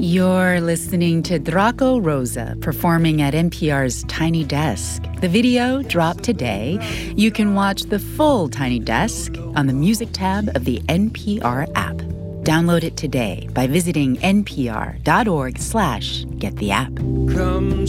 You're listening to Draco Rosa performing at NPR's Tiny Desk. The video dropped today. You can watch the full Tiny Desk on the music tab of the NPR app. Download it today by visiting npr.org/gettheapp.